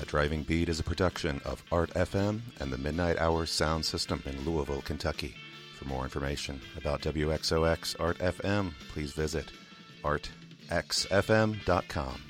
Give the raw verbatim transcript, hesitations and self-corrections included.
Driving Beat is a production of Art F M and the Midnight Hours Sound System in Louisville, Kentucky. For more information about W X O X Art F M, please visit art x f m dot com.